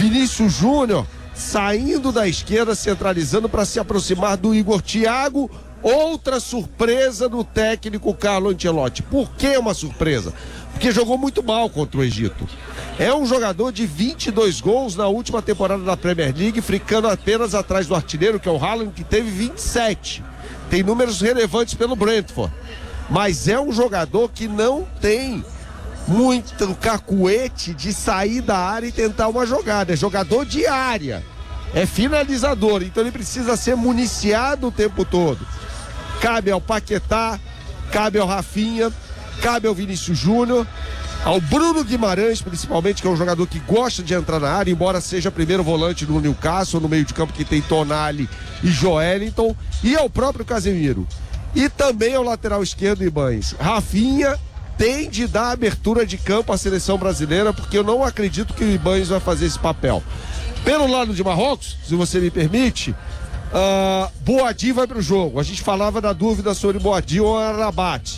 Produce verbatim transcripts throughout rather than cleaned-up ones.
Vinícius Júnior saindo da esquerda, centralizando para se aproximar do Igor Thiago. Outra surpresa do técnico Carlo Ancelotti. Por que uma surpresa? Porque jogou muito mal contra o Egito. É um jogador de vinte e dois gols na última temporada da Premier League, ficando apenas atrás do artilheiro, que é o Haaland, que teve vinte e sete. Tem números relevantes pelo Brentford. Mas é um jogador que não tem muito cacuete de sair da área e tentar uma jogada. É jogador de área. É finalizador. Então ele precisa ser municiado o tempo todo. Cabe ao Paquetá, cabe ao Rafinha, cabe ao Vinícius Júnior, ao Bruno Guimarães, principalmente, que é um jogador que gosta de entrar na área, embora seja primeiro volante no Newcastle, no meio de campo que tem Tonali e Joelinton, e ao próprio Casemiro. E também ao lateral esquerdo, Ibañez. Rafinha tem de dar abertura de campo à seleção brasileira, porque eu não acredito que o Ibañez vai fazer esse papel. Pelo lado de Marrocos, se você me permite, Uh, Boadi vai pro jogo. A gente falava da dúvida sobre Boadi ou Rabat.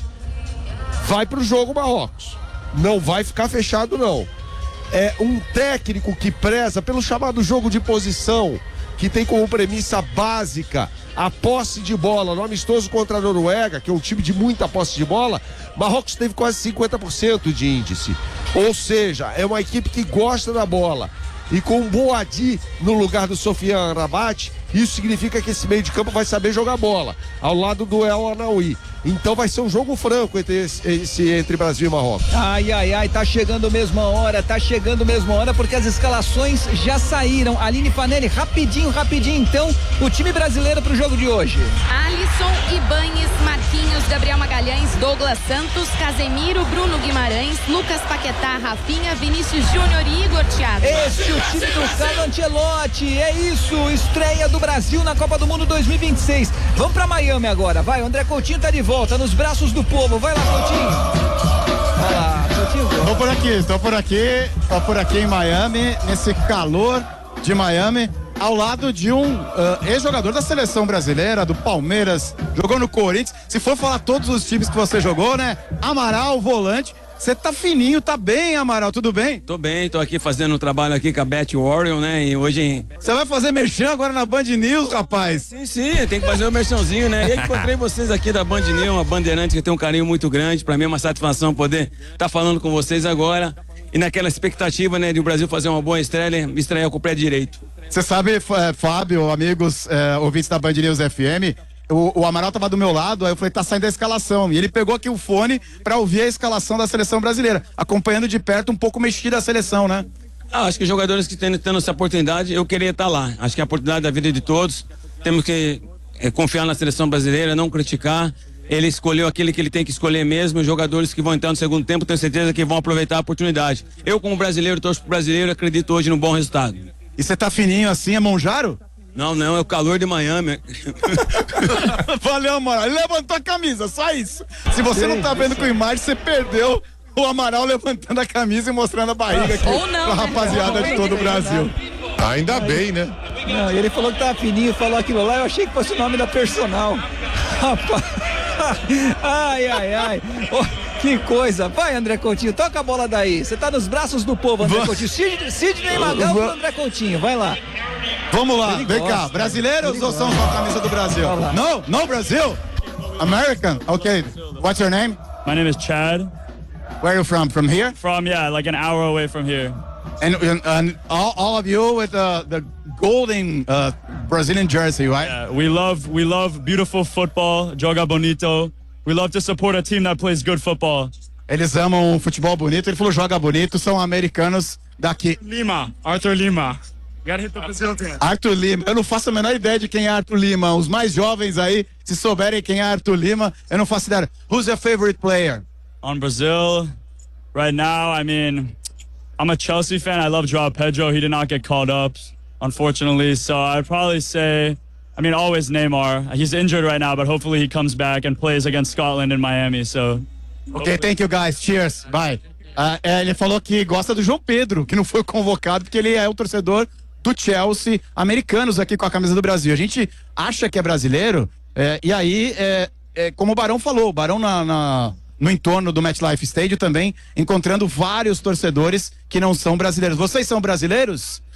Vai pro jogo Marrocos. Não vai ficar fechado, não. É um técnico que preza pelo chamado jogo de posição, que tem como premissa básica a posse de bola. No amistoso contra a Noruega, que é um time de muita posse de bola, Marrocos teve quase cinquenta por cento de índice. Ou seja, é uma equipe que gosta da bola. E com o Boadi no lugar do Sofiane Rabat, isso significa que esse meio de campo vai saber jogar bola, ao lado do El Anaoui. Então vai ser um jogo franco entre, esse, esse, entre Brasil e Marrocos. Ai, ai, ai, tá chegando mesmo a hora, tá chegando mesmo a hora, porque as escalações já saíram. Aline Fanelli, rapidinho, rapidinho, então, o time brasileiro pro jogo de hoje. Alisson, Ibañez, Marquinhos, Gabriel Magalhães, Douglas Santos, Casemiro, Bruno Guimarães, Lucas Paquetá, Rafinha, Vinícius Júnior e Igor Thiago. Este é o time do Carlo Ancelotti, é isso, estreia do Brasil na Copa do Mundo dois mil e vinte e seis. Vamos pra Miami agora, vai, o André Coutinho tá de volta, nos braços do povo, vai lá, Coutinho. Vai lá, Coutinho. Estou por aqui, estou por aqui, estou por aqui em Miami, nesse calor de Miami, ao lado de um uh, ex-jogador da seleção brasileira, do Palmeiras, jogou no Corinthians. Se for falar todos os times que você jogou, né? Amaral, volante. Você tá fininho, tá bem, Amaral, tudo bem? Tô bem, tô aqui fazendo um trabalho aqui com a Bet Warrior, né? E hoje... Você vai fazer merchan agora na Band News, rapaz? Sim, sim, tem que fazer o um merchanzinho, né? E aí encontrei vocês aqui da Band News, uma bandeirante que tem um carinho muito grande. Pra mim é uma satisfação poder estar tá falando com vocês agora. E naquela expectativa, né, de o Brasil fazer uma boa estreia, estreia com o pé direito. Você sabe, Fábio, amigos, é, ouvintes da Band News F M... O, o Amaral tava do meu lado, aí eu falei, tá saindo a escalação. E ele pegou aqui o fone pra ouvir a escalação da seleção brasileira, acompanhando de perto um pouco mexida a seleção, né? Ah, acho que jogadores que estão tendo essa oportunidade, eu queria estar lá. Acho que é a oportunidade da vida de todos. Temos que é, confiar na seleção brasileira, não criticar. Ele escolheu aquele que ele tem que escolher mesmo. Os jogadores que vão entrar no segundo tempo, tenho certeza que vão aproveitar a oportunidade. Eu, como brasileiro, torço pro brasileiro, acredito hoje no bom resultado. E você tá fininho assim, é Monjaro? Não, não, é o calor de Miami. Valeu, Amaral. Ele levantou a camisa, só isso. Se você não tá vendo com imagem, você perdeu o Amaral levantando a camisa e mostrando a barriga aqui Ou não, pra rapaziada de todo o Brasil. Ainda bem, né? Não, ele falou que tava fininho, falou aquilo lá, eu achei que fosse o nome da personal. Rapaz. Ai, ai, ai. Oh, que coisa. Vai, André Coutinho, toca a bola daí. Você tá nos braços do povo, André Coutinho. Sidney, Sidney Magal pro André Coutinho, vai lá. Vamos lá, Ele vem gosta, cá. Brasileiros ou gosta. são com a camisa do Brasil? No, no Brasil? American? Okay. What's your name? My name is Chad. Where are you from? From here? From, yeah, like an hour away from here. And, and, and all, all of you with uh, the golden uh, Brazilian jersey, right? Yeah, we love we love beautiful football, joga bonito. We love to support a team that plays good football. Eles amam o futebol bonito. Ele falou joga bonito, são americanos daqui. Lima, Arthur Lima. Gotta hit the Brazil dance. Arthur Lima, eu não faço a menor ideia de quem é Arthur Lima. Os mais jovens aí, se souberem quem é Arthur Lima, eu não faço ideia. Who's your favorite player? On Brazil, right now, I mean, I'm a Chelsea fan. I love João Pedro. He did not get called up, unfortunately. So I'd probably say, I mean, always Neymar. He's injured right now, but hopefully he comes back and plays against Scotland in Miami. So. Ok, thank you guys. Cheers. Bye. Uh, é, ele falou que gosta do João Pedro, que não foi convocado, porque ele é o torcedor do Chelsea, americanos aqui com a camisa do Brasil. A gente acha que é brasileiro, é, e aí, é, é, como o Barão falou, o Barão na, na, no entorno do MetLife Stadium também, encontrando vários torcedores que não são brasileiros. Vocês são brasileiros?